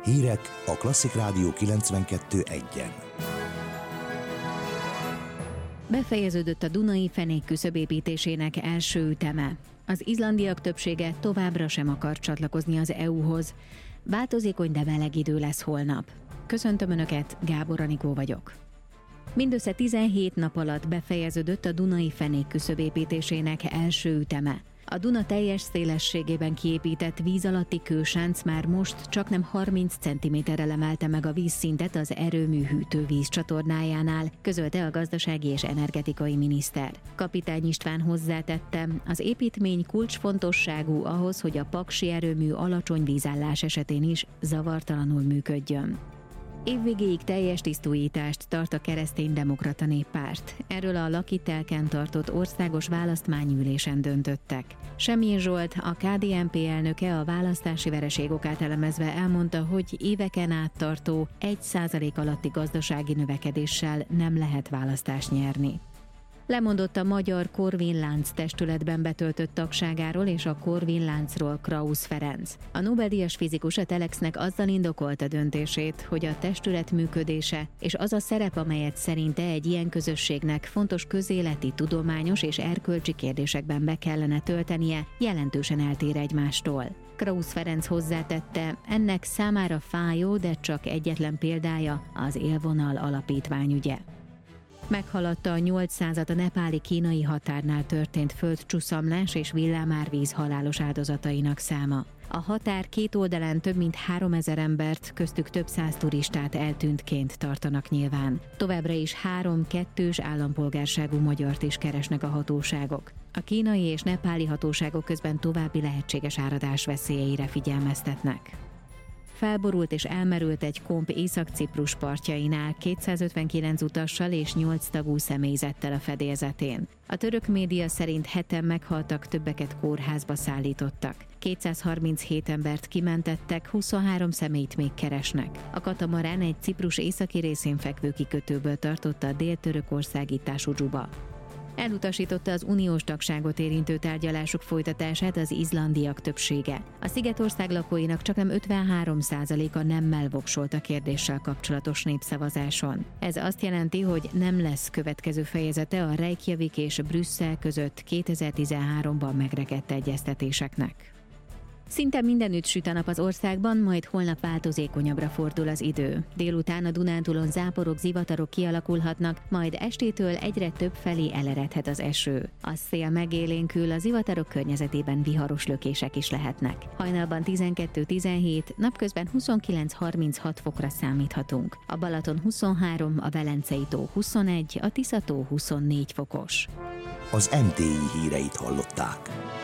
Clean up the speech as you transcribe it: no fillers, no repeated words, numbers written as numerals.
Hírek a Klasszik Rádió 92.1-en. Befejeződött a Dunai fenék küszöbépítésének első üteme. Az izlandiak többsége továbbra sem akar csatlakozni az EU-hoz. Változékony, de meleg idő lesz holnap. Köszöntöm Önöket, Gábor Anikó vagyok. Mindössze 17 nap alatt befejeződött a Dunai fenék küszöbépítésének első üteme. A Duna teljes szélességében kiépített víz alatti kősánc már most csaknem 30 cm-rel emelte meg a vízszintet az erőmű hűtővíz csatornájánál, közölte a gazdasági és energetikai miniszter. Kapitány István hozzátette, az építmény kulcsfontosságú ahhoz, hogy a paksi erőmű alacsony vízállás esetén is zavartalanul működjön. Évvégéig teljes tisztújítást tart a Kereszténydemokrata Néppárt. Erről a Lakitelken tartott országos választmányülésen döntöttek. Semjén Zsolt, a KDNP elnöke a választási vereség okát elemezve elmondta, hogy éveken át tartó 1% alatti gazdasági növekedéssel nem lehet választást nyerni. Lemondott a Magyar Corvin-lánc testületben betöltött tagságáról és a Corvin-láncról Krausz Ferenc. A Nobel-díjas fizikus a Telexnek azzal indokolta döntését, hogy a testület működése és az a szerep, amelyet szerinte egy ilyen közösségnek fontos közéleti, tudományos és erkölcsi kérdésekben be kellene töltenie, jelentősen eltér egymástól. Krausz Ferenc hozzátette, ennek számára fájó, de csak egyetlen példája az Élvonal alapítvány ügye. Meghaladta a 800 a nepáli-kínai határnál történt földcsuszamlás és villámárvíz halálos áldozatainak száma. A határ két oldalán több mint 3000 embert, köztük több száz turistát eltűntként tartanak nyilván. Továbbra is 3 kettős állampolgárságú magyart is keresnek a hatóságok. A kínai és nepáli hatóságok közben további lehetséges áradás veszélyeire figyelmeztetnek. Felborult és elmerült egy komp Észak-Ciprus partjainál 259 utassal és 8 tagú személyzettel a fedélzetén. A török média szerint 7-en meghaltak, többeket kórházba szállítottak. 237 embert kimentettek, 23 személyt még keresnek. A katamarán egy Ciprus északi részén fekvő kikötőből tartotta a dél-törökországi Tásudzuba. Elutasította az uniós tagságot érintő tárgyalások folytatását az izlandiak többsége. A szigetország lakóinak csaknem 53%-a nemmel voksolt a kérdéssel kapcsolatos népszavazáson. Ez azt jelenti, hogy nem lesz következő fejezete a Reykjavik és Brüsszel között 2013-ban megrekedt egyeztetéseknek. Szinte mindenütt süt a nap az országban, majd holnap változékonyabbra fordul az idő. Délután a Dunántúlon záporok, zivatarok kialakulhatnak, majd estétől egyre több felé eleredhet az eső. A szél megélénkül, a zivatarok környezetében viharos lökések is lehetnek. Hajnalban 12-17, napközben 29-36 fokra számíthatunk. A Balaton 23, a Velencei tó 21, a Tisza tó 24 fokos. Az MTI híreit hallották.